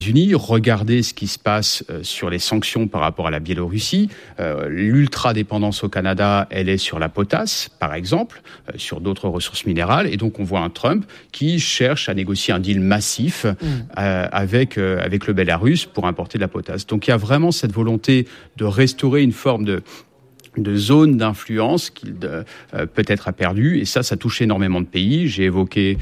États-Unis, regardez ce qui se passe sur les sanctions par rapport à la Biélorussie. L'ultra-dépendance au Canada, elle est sur la potasse, par exemple, sur d'autres ressources minérales. Et donc, on voit un Trump qui cherche à négocier un deal massif avec le Bélarus pour importer de la potasse. Donc, il y a vraiment cette volonté de restaurer une forme de zone d'influence qu'il peut-être a perdu, et ça touche énormément de pays. J'ai évoqué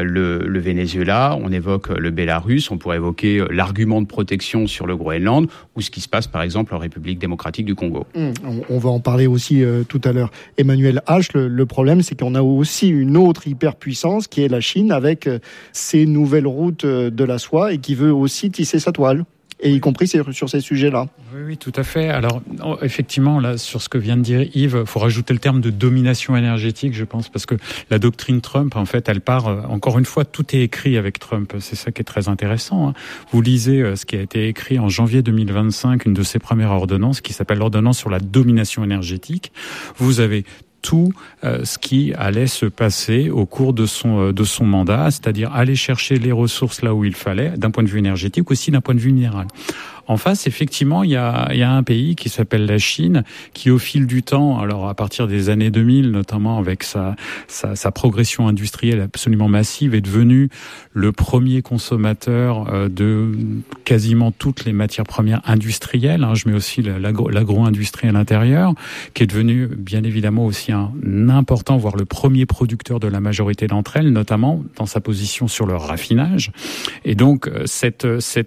le Venezuela, on évoque le Bélarus, on pourrait évoquer l'argument de protection sur le Groenland, ou ce qui se passe par exemple en République démocratique du Congo. On va en parler aussi tout à l'heure. Emmanuel H, le problème c'est qu'on a aussi une autre hyperpuissance qui est la Chine, avec ses nouvelles routes de la soie, et qui veut aussi tisser sa toile. Et y compris sur ces sujets-là. Oui, tout à fait. Alors, effectivement, là, sur ce que vient de dire Yves, il faut rajouter le terme de domination énergétique, je pense, parce que la doctrine Trump, en fait, elle part, encore une fois, tout est écrit avec Trump. C'est ça qui est très intéressant. Vous lisez ce qui a été écrit en janvier 2025, une de ses premières ordonnances, qui s'appelle l'ordonnance sur la domination énergétique. Vous avez tout ce qui allait se passer au cours de son mandat, c'est-à-dire aller chercher les ressources là où il fallait, d'un point de vue énergétique, aussi d'un point de vue minéral. En face, effectivement, il y a un pays qui s'appelle la Chine, qui au fil du temps, alors à partir des années 2000, notamment avec sa progression industrielle absolument massive, est devenu le premier consommateur de quasiment toutes les matières premières industrielles. Je mets aussi l'agro-industrie à l'intérieur, qui est devenu bien évidemment aussi un important, voire le premier producteur de la majorité d'entre elles, notamment dans sa position sur le raffinage. Et donc cet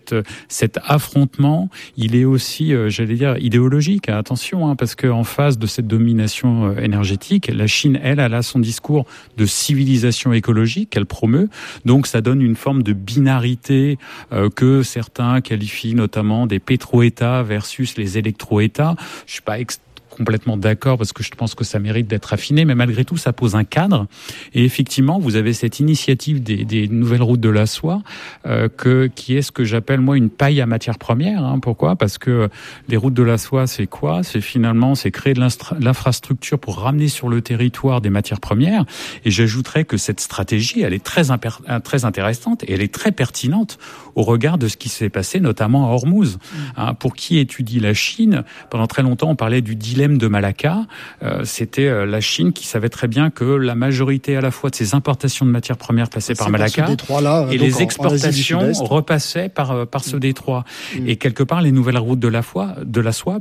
affrontement, il est aussi, j'allais dire, idéologique. Attention, parce que en face de cette domination énergétique, la Chine, elle a son discours de civilisation écologique qu'elle promeut. Donc, ça donne une forme de binarité que certains qualifient notamment des pétro-États versus les électro-États. Je suis pas complètement d'accord, parce que je pense que ça mérite d'être affiné, mais malgré tout, ça pose un cadre. Et effectivement, vous avez cette initiative des nouvelles routes de la soie, qui est ce que j'appelle, moi, une paille à matière première. Pourquoi ? Parce que les routes de la soie, c'est quoi ? C'est créer de l'infrastructure pour ramener sur le territoire des matières premières. Et j'ajouterais que cette stratégie, elle est très intéressante, et elle est très pertinente au regard de ce qui s'est passé, notamment à Hormuz. Pour qui étudie la Chine, pendant très longtemps, on parlait du dilemme de Malacca. C'était la Chine qui savait très bien que la majorité à la fois de ses importations de matières premières passaient par Malacca, et les exportations repassaient par ce détroit. Et quelque part, les nouvelles routes de la soie,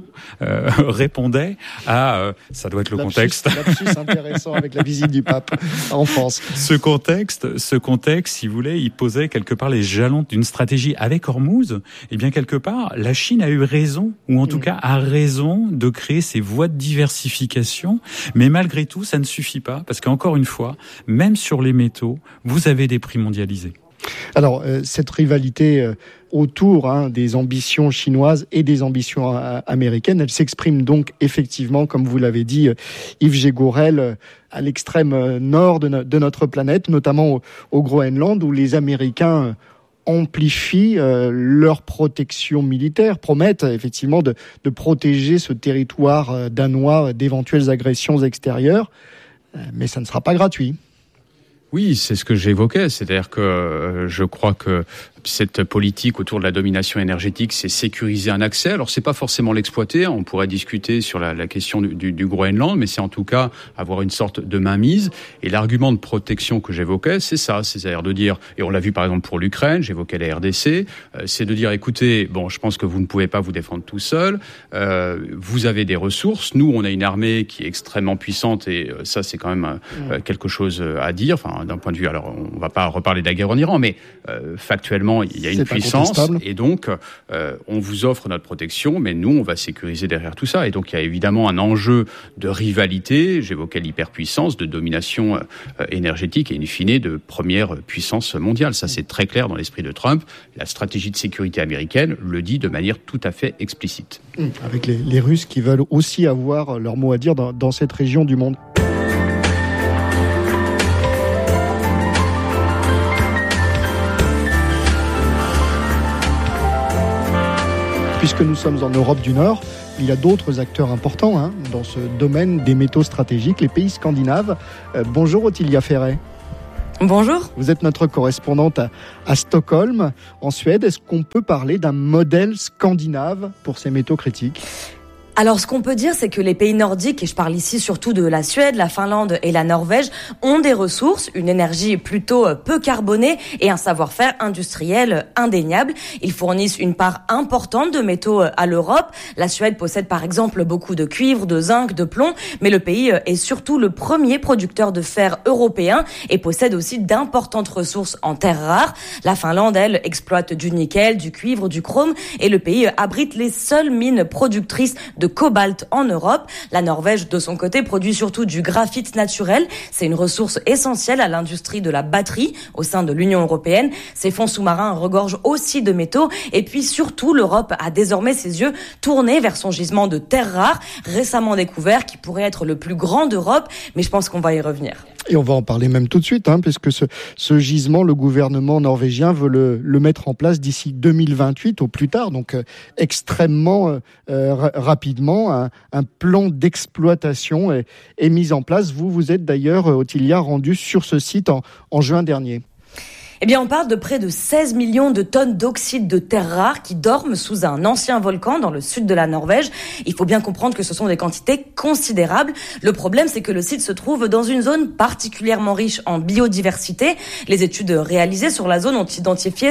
répondaient à ça doit être le contexte. Lapsus intéressant avec la visite du pape en France. Ce contexte, si vous voulez, il posait quelque part les jalons d'une stratégie avec Hormuz. Et bien quelque part, la Chine a eu raison, ou en tout cas a raison de créer ces voies de diversification, mais malgré tout, ça ne suffit pas, parce qu'encore une fois, même sur les métaux, vous avez des prix mondialisés. Alors, cette rivalité autour des ambitions chinoises et des ambitions américaines, elle s'exprime donc effectivement, comme vous l'avez dit, Yves Gégourel, à l'extrême nord de notre planète, notamment au Groenland, où les Américains amplifient leur protection militaire, promettent effectivement de protéger ce territoire danois d'éventuelles agressions extérieures, mais ça ne sera pas gratuit. Oui, c'est ce que j'évoquais, c'est-à-dire que je crois que cette politique autour de la domination énergétique, c'est sécuriser un accès. Alors, c'est pas forcément l'exploiter. On pourrait discuter sur la question du Groenland, mais c'est en tout cas avoir une sorte de mainmise. Et l'argument de protection que j'évoquais, c'est ça. C'est-à-dire de dire, et on l'a vu par exemple pour l'Ukraine, j'évoquais la RDC, c'est de dire, écoutez, je pense que vous ne pouvez pas vous défendre tout seul. Vous avez des ressources. Nous, on a une armée qui est extrêmement puissante, et ça, c'est quand même quelque chose à dire. Enfin, d'un point de vue, alors, on va pas reparler de la guerre en Iran, mais factuellement, il y a une puissance, et donc on vous offre notre protection, mais nous on va sécuriser derrière tout ça. Et donc il y a évidemment un enjeu de rivalité, j'évoquais l'hyperpuissance, de domination énergétique, et in fine de première puissance mondiale. Ça, c'est très clair dans l'esprit de Trump. La stratégie de sécurité américaine le dit de manière tout à fait explicite. Avec les Russes qui veulent aussi avoir leur mot à dire dans cette région du monde. Puisque nous sommes en Europe du Nord, il y a d'autres acteurs importants dans ce domaine des métaux stratégiques, les pays scandinaves. Bonjour Ottilia Ferret. Bonjour. Vous êtes notre correspondante à Stockholm, en Suède. Est-ce qu'on peut parler d'un modèle scandinave pour ces métaux critiques ? Alors, ce qu'on peut dire, c'est que les pays nordiques, et je parle ici surtout de la Suède, la Finlande et la Norvège, ont des ressources, une énergie plutôt peu carbonée et un savoir-faire industriel indéniable. Ils fournissent une part importante de métaux à l'Europe. La Suède possède par exemple beaucoup de cuivre, de zinc, de plomb, mais le pays est surtout le premier producteur de fer européen et possède aussi d'importantes ressources en terres rares. La Finlande, elle, exploite du nickel, du cuivre, du chrome et le pays abrite les seules mines productrices de cobalt en Europe. La Norvège, de son côté, produit surtout du graphite naturel. C'est une ressource essentielle à l'industrie de la batterie au sein de l'Union européenne. Ces fonds sous-marins regorgent aussi de métaux. Et puis surtout, l'Europe a désormais ses yeux tournés vers son gisement de terres rares, récemment découvert, qui pourrait être le plus grand d'Europe. Mais je pense qu'on va y revenir. Et on va en parler même tout de suite, puisque ce gisement, le gouvernement norvégien veut le mettre en place d'ici 2028 au plus tard, donc extrêmement rapidement. Un plan d'exploitation est mis en place. Vous êtes d'ailleurs, Ottilia, rendu sur ce site en juin dernier. Eh bien, on parle de près de 16 millions de tonnes d'oxyde de terres rares qui dorment sous un ancien volcan dans le sud de la Norvège. Il faut bien comprendre que ce sont des quantités considérables. Le problème, c'est que le site se trouve dans une zone particulièrement riche en biodiversité. Les études réalisées sur la zone ont identifié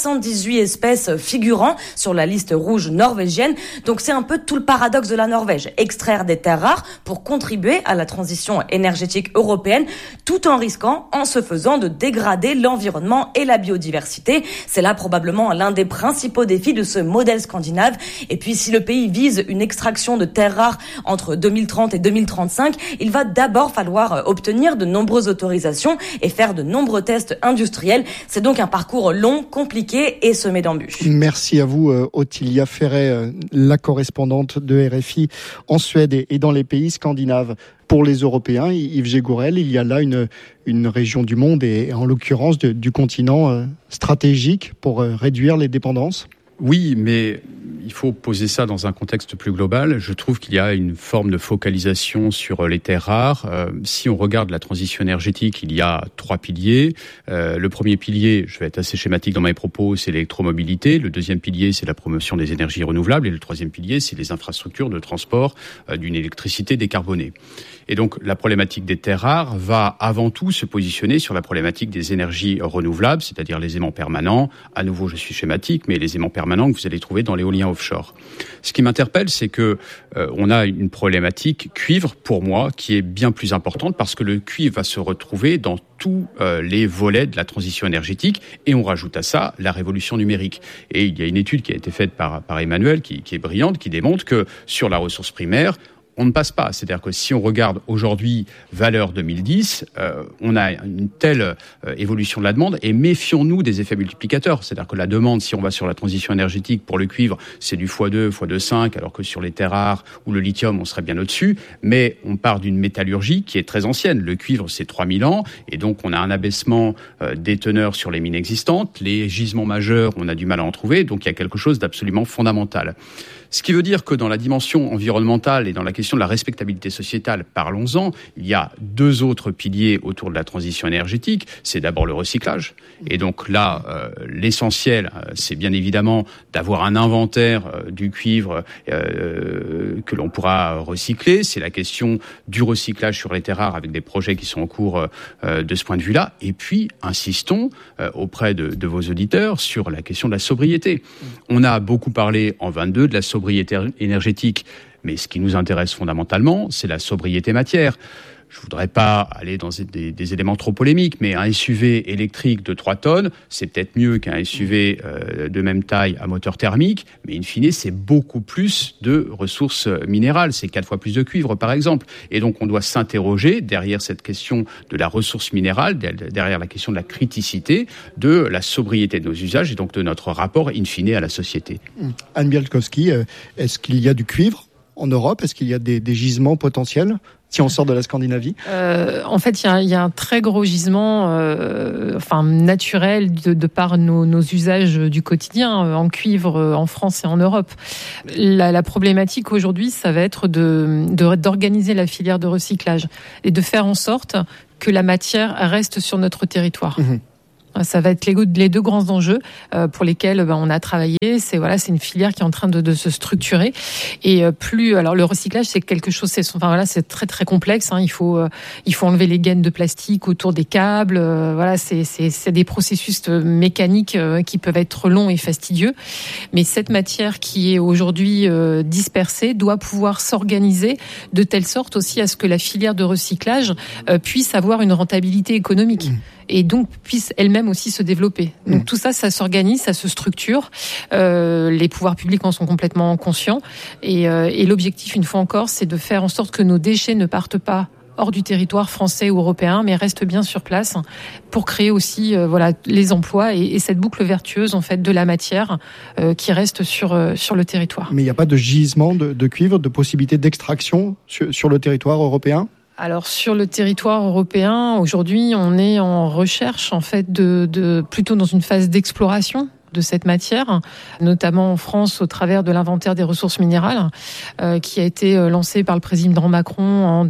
78 espèces figurant sur la liste rouge norvégienne. Donc, c'est un peu tout le paradoxe de la Norvège. Extraire des terres rares pour contribuer à la transition énergétique européenne, tout en risquant, en se faisant, de dégrader l'environnement et la biodiversité. C'est là probablement l'un des principaux défis de ce modèle scandinave. Et puis si le pays vise une extraction de terres rares entre 2030 et 2035, il va d'abord falloir obtenir de nombreuses autorisations et faire de nombreux tests industriels. C'est donc un parcours long, compliqué et semé d'embûches. Merci à vous, Ottilia Ferret, la correspondante de RFI en Suède et dans les pays scandinaves. Pour les Européens, Yves Gégourel, il y a là une région du monde et en l'occurrence du continent stratégique pour réduire les dépendances. Oui, mais il faut poser ça dans un contexte plus global. Je trouve qu'il y a une forme de focalisation sur les terres rares. Si on regarde la transition énergétique, il y a 3 piliers. Le premier pilier, je vais être assez schématique dans mes propos, c'est l'électromobilité. Le deuxième pilier, c'est la promotion des énergies renouvelables. Et le troisième pilier, c'est les infrastructures de transport d'une électricité décarbonée. Et donc, la problématique des terres rares va avant tout se positionner sur la problématique des énergies renouvelables, c'est-à-dire les aimants permanents. À nouveau, je suis schématique, mais les aimants permanents que vous allez trouver dans l'éolien offshore. Ce qui m'interpelle, c'est que on a une problématique cuivre, pour moi, qui est bien plus importante parce que le cuivre va se retrouver dans tous les volets de la transition énergétique et on rajoute à ça la révolution numérique. Et il y a une étude qui a été faite par Emmanuel qui est brillante, qui démontre que sur la ressource primaire, on ne passe pas. C'est-à-dire que si on regarde aujourd'hui valeur 2010, on a une telle évolution de la demande et méfions-nous des effets multiplicateurs. C'est-à-dire que la demande, si on va sur la transition énergétique pour le cuivre, c'est du x2, x2,5, alors que sur les terres rares ou le lithium, on serait bien au-dessus. Mais on part d'une métallurgie qui est très ancienne. Le cuivre, c'est 3000 ans et donc on a un abaissement des teneurs sur les mines existantes. Les gisements majeurs, on a du mal à en trouver. Donc il y a quelque chose d'absolument fondamental. Ce qui veut dire que dans la dimension environnementale et dans la question de la respectabilité sociétale, parlons-en, il y a 2 autres piliers autour de la transition énergétique. C'est d'abord le recyclage. Et donc là, l'essentiel, c'est bien évidemment d'avoir un inventaire du cuivre que l'on pourra recycler. C'est la question du recyclage sur les terres rares avec des projets qui sont en cours de ce point de vue-là. Et puis, insistons auprès de vos auditeurs sur la question de la sobriété. On a beaucoup parlé en 22 de la sobriété énergétique, mais ce qui nous intéresse fondamentalement, c'est la sobriété matière. Je voudrais pas aller dans des éléments trop polémiques, mais un SUV électrique de 3 tonnes, c'est peut-être mieux qu'un SUV de même taille à moteur thermique, mais in fine, c'est beaucoup plus de ressources minérales. C'est 4 fois plus de cuivre, par exemple. Et donc, on doit s'interroger derrière cette question de la ressource minérale, derrière la question de la criticité, de la sobriété de nos usages et donc de notre rapport in fine à la société. Anne Bialkowski, est-ce qu'il y a du cuivre en Europe? Est-ce qu'il y a des gisements potentiels si on sort de la Scandinavie? En fait, il y a un très gros gisement naturel de par nos usages du quotidien en cuivre en France et en Europe. La problématique aujourd'hui, ça va être d'organiser la filière de recyclage et de faire en sorte que la matière reste sur notre territoire. Mmh. Ça va être les deux grands enjeux pour lesquels on a travaillé. C'est une filière qui est en train de se structurer. Et alors le recyclage, c'est quelque chose. C'est très très complexe. Il faut enlever les gaines de plastique autour des câbles. C'est des processus mécaniques qui peuvent être longs et fastidieux. Mais cette matière qui est aujourd'hui dispersée doit pouvoir s'organiser de telle sorte aussi à ce que la filière de recyclage puisse avoir une rentabilité économique. Et donc puisse elle-même aussi se développer. Donc tout ça s'organise, ça se structure. Les pouvoirs publics en sont complètement conscients. Et l'objectif, une fois encore, c'est de faire en sorte que nos déchets ne partent pas hors du territoire français ou européen, mais restent bien sur place pour créer aussi les emplois et cette boucle vertueuse en fait de la matière qui reste sur le territoire. Mais il n'y a pas de gisement de cuivre, de possibilité d'extraction sur le territoire européen? Alors sur le territoire européen, aujourd'hui, on est en recherche en fait plutôt dans une phase d'exploration de cette matière, notamment en France au travers de l'inventaire des ressources minérales qui a été lancé par le président Macron en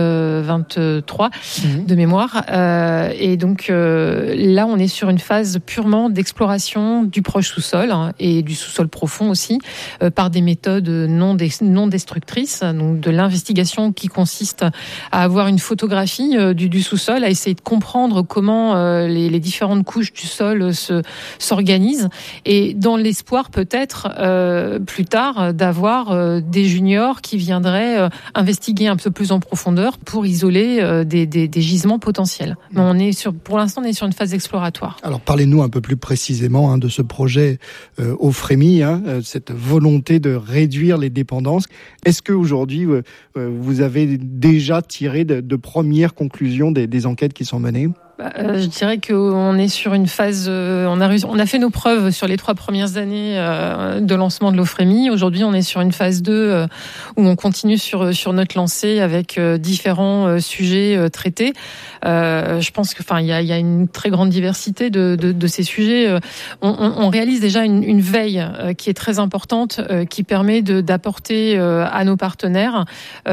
2023 de mémoire. Et donc là, on est sur une phase purement d'exploration du proche sous-sol et du sous-sol profond aussi par des méthodes non destructrices, donc de l'investigation qui consiste à avoir une photographie du sous-sol, à essayer de comprendre comment les différentes couches du sol s'organisent. Et dans l'espoir peut-être plus tard d'avoir des juniors qui viendraient investiguer un peu plus en profondeur pour isoler des gisements potentiels. Mais pour l'instant, on est sur une phase exploratoire. Alors parlez-nous un peu plus précisément de ce projet au Frémy, cette volonté de réduire les dépendances. Est-ce qu'aujourd'hui, vous avez déjà tiré de premières conclusions des enquêtes qui sont menées ? Je dirais qu'on est sur une phase. On a fait nos preuves sur les 3 premières années de lancement de l'Ofrémy. Aujourd'hui, on est sur une phase 2 où on continue sur notre lancée avec différents sujets traités. Je pense que, il y a une très grande diversité de ces sujets. On réalise déjà une veille qui est très importante, qui permet d'apporter à nos partenaires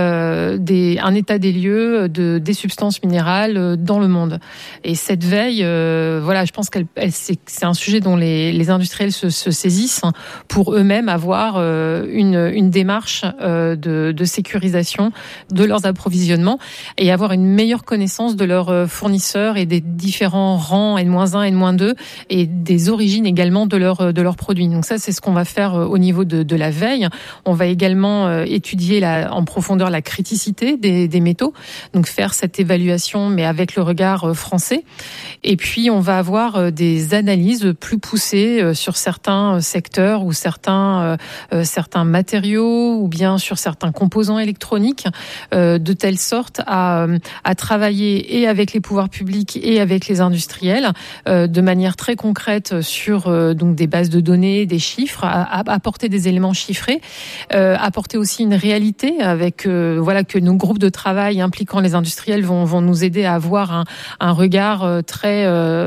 un état des lieux des substances minérales dans le monde. Et cette veille, je pense c'est un sujet dont les industriels se saisissent pour eux-mêmes avoir une démarche de sécurisation de leurs approvisionnements et avoir une meilleure connaissance de leurs fournisseurs et des différents rangs N-1, N-2 et des origines également de leurs produits. Donc ça, c'est ce qu'on va faire au niveau de la veille. On va également étudier en profondeur la criticité des métaux, donc faire cette évaluation mais avec le regard français. Et puis, on va avoir des analyses plus poussées sur certains secteurs ou certains matériaux ou bien sur certains composants électroniques, de telle sorte à travailler et avec les pouvoirs publics et avec les industriels de manière très concrète sur donc des bases de données, des chiffres, à apporter des éléments chiffrés, apporter aussi une réalité avec que nos groupes de travail impliquant les industriels vont nous aider à avoir un regard très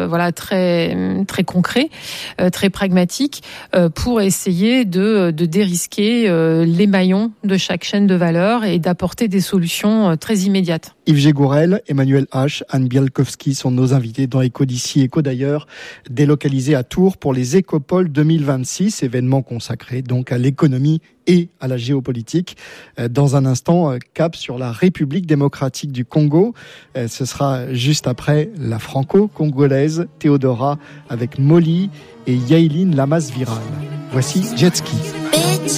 concret, très pragmatique, pour essayer de dérisquer les maillons de chaque chaîne de valeur et d'apporter des solutions très immédiates. Yves Gégourel, Emmanuel H, Anne Bialkowski sont nos invités dans Éco d'ici, Éco d'ailleurs, délocalisés à Tours pour les Écopoles 2026, événement consacré donc à l'économie et à la géopolitique. Dans un instant, cap sur la République démocratique du Congo. Ce sera juste après la franco-congolaise Théodora avec Molly et Yaïline Lamas Viral. Voici Jet Ski.